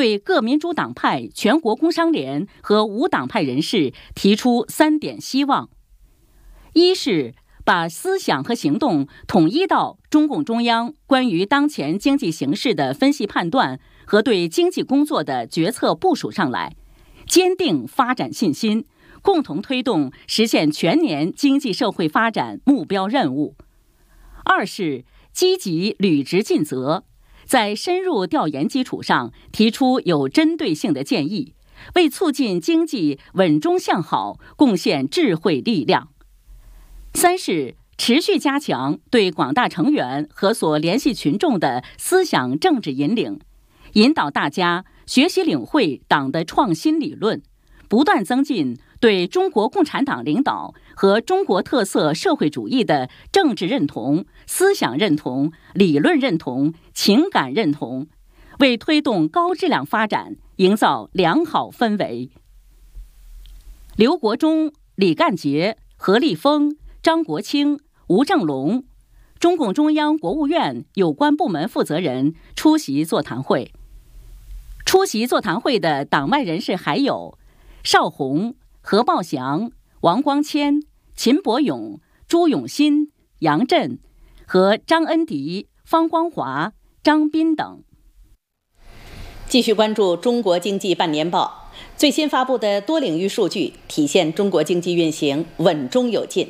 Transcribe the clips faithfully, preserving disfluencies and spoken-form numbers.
对各民主党派、全国工商联和无党派人士提出三点希望：一是把思想和行动统一到中共中央关于当前经济形势的分析判断和对经济工作的决策部署上来，坚定发展信心，共同推动实现全年经济社会发展目标任务；二是积极履职尽责，在深入调研基础上提出有针对性的建议，为促进经济稳中向好贡献智慧力量；三是持续加强对广大成员和所联系群众的思想政治引领，引导大家学习领会党的创新理论，不断增进对中国共产党领导和中国特色社会主义的政治认同、思想认同、理论认同、情感认同，为推动高质量发展营造良好氛围。刘国中、李干杰、何立峰、张国清、吴正龙，中共中央、国务院有关部门负责人出席座谈会。出席座谈会的党外人士还有邵宏、何报祥、王光谦、秦伯勇、朱永新、杨震和张恩迪、方光华、张斌等。继续关注中国经济半年报，最新发布的多领域数据体现中国经济运行稳中有进。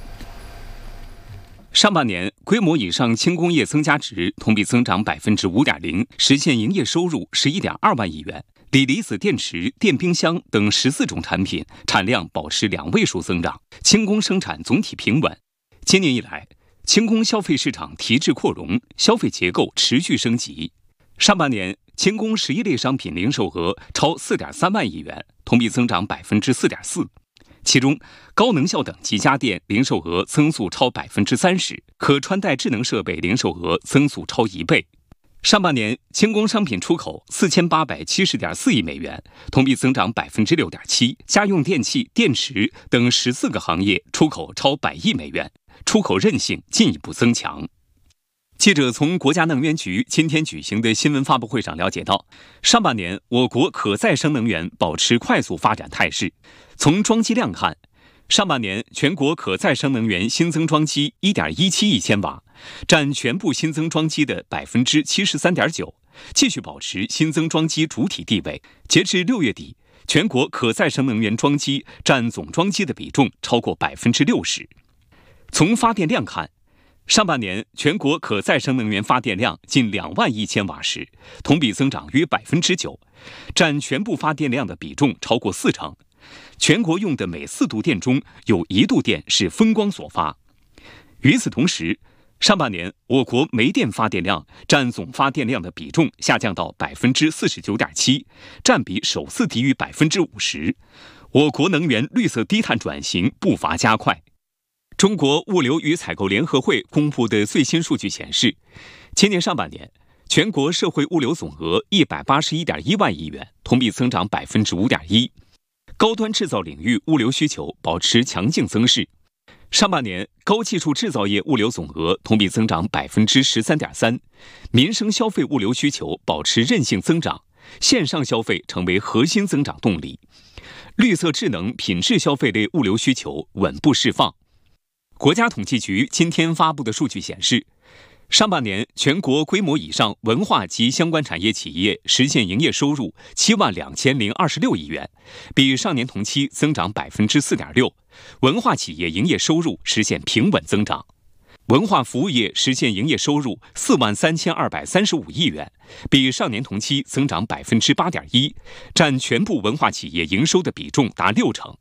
上半年规模以上轻工业增加值同比增长 百分之五点零， 实现营业收入 十一点二万亿元。锂离子电池、电冰箱等十四种产品产量保持两位数增长，轻工生产总体平稳。今年以来，轻工消费市场提质扩容，消费结构持续升级。上半年轻工十一类商品零售额超 四点三万亿元，同比增长 百分之四点四。其中，高能效等级家电零售额增速超 百分之三十， 可穿戴智能设备零售额增速超一倍。上半年轻工商品出口 四千八百七十点四亿美元，同比增长 百分之六点七。 家用电器、电池等十四个行业出口超百亿美元，出口韧性进一步增强。记者从国家能源局今天举行的新闻发布会上了解到，上半年我国可再生能源保持快速发展态势。从装机量看，上半年全国可再生能源新增装机 一点一七亿千瓦，占全部新增装机的 百分之七十三点九， 继续保持新增装机主体地位。截至六月底，全国可再生能源装机占总装机的比重超过 百分之六十。 从发电量看，上半年全国可再生能源发电量近两万一千瓦时，同比增长约 百分之九， 占全部发电量的比重超过四成。全国用的每四度电中有一度电是风光所发。与此同时，上半年我国煤电发电量占总发电量的比重下降到 百分之四十九点七， 占比首次低于 百分之五十。 我国能源绿色低碳转型步伐加快。中国物流与采购联合会公布的最新数据显示，今年上半年全国社会物流总额 一百八十一点一万亿元，同比增长 百分之五点一。 高端制造领域物流需求保持强劲增势。上半年高技术制造业物流总额同比增长 百分之十三点三， 民生消费物流需求保持韧性增长，线上消费成为核心增长动力。绿色智能品质消费类物流需求稳步释放。国家统计局今天发布的数据显示，上半年全国规模以上文化及相关产业企业实现营业收入七万两千零二十六亿元，比上年同期增长 百分之四点六。 文化企业营业收入实现平稳增长。文化服务业实现营业收入四万三千二百三十五亿元，比上年同期增长 百分之八点一， 占全部文化企业营收的比重达六成。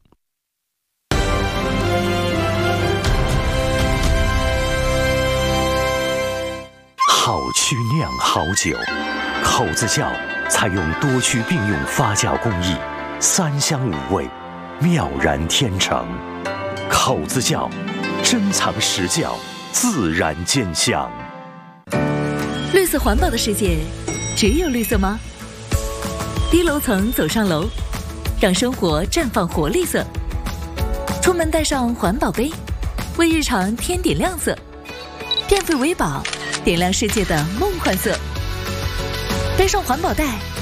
好曲酿好酒，口子窖采用多区并用发酵工艺，三香五味，妙然天成。口子窖珍藏实窖，自然见香。 绿色环保的世界，只有绿色吗？低楼层走上楼，让生活绽放活力色。出门带上环保杯，为日常添点亮色。电费为宝，点亮世界的梦幻色。背上环保袋，